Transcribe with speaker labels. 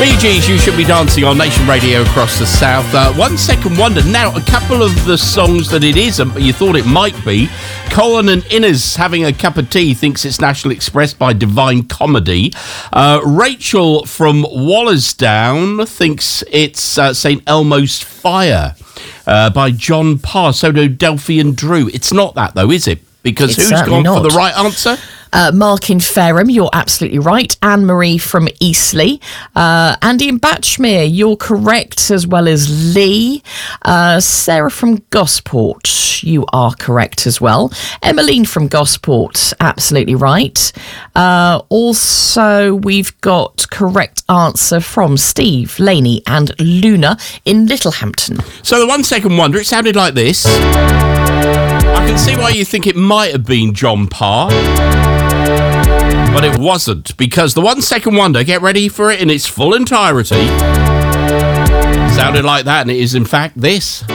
Speaker 1: Bee Gees, You Should Be Dancing on Nation Radio across the South. 1 Second Wonder. Now, a couple of the songs that it is, you thought it might be. Colin and Innes, Having a Cup of Tea, thinks it's National Express by Divine Comedy. Rachel from Wallersdown thinks it's St Elmo's Fire by John Parr. So do Delphi and Drew. It's not that, though, is it? Because
Speaker 2: It's
Speaker 1: who's gone
Speaker 2: not
Speaker 1: for the right answer?
Speaker 2: Mark in Fareham, you're absolutely right. Anne-Marie from Eastleigh. Andy in Batchmere, you're correct, as well as Lee. Sarah from Gosport, you are correct as well. Emmeline from Gosport, absolutely right. Also, we've got correct answer from Steve, Laney and Luna in Littlehampton.
Speaker 1: So the 1 Second Wonder, it sounded like this. I can see why you think it might have been John Parr, but it wasn't, because the 1 Second Wonder, get ready for it in its full entirety, sounded like that, and it is in fact this.